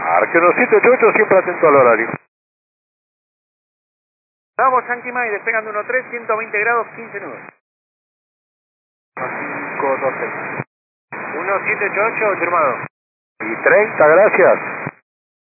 Arque 1788, siempre atento al horario. Vamos, Yankee Mike, despegando 1-3, 120 grados, 15 nudos. 526. 1788, firmado. Y 30, gracias.